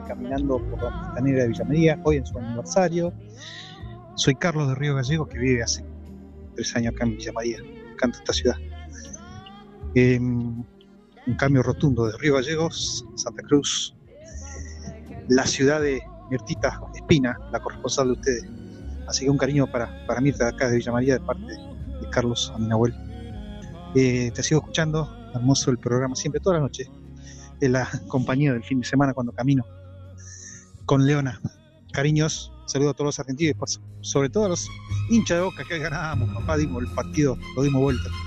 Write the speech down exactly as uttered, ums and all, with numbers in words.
caminando por la costanera de Villa María, hoy en su aniversario. Soy Carlos de Río Gallegos, que vive hace tres años acá en Villa María, me encanta esta ciudad. Eh, un cambio rotundo de Río Gallegos, Santa Cruz, la ciudad de Mirtita Espina, la corresponsal de ustedes. Así que un cariño para, para Mirta de acá de Villa María, de parte de Carlos, a mi abuelo. Eh, te sigo escuchando, hermoso el programa, siempre, toda la noche, en la compañía del fin de semana cuando camino con Leona. Cariños, saludo a todos los argentinos, sobre todo a los hinchas de Boca, que hoy ganábamos, papá, dimos el partido, lo dimos vuelta.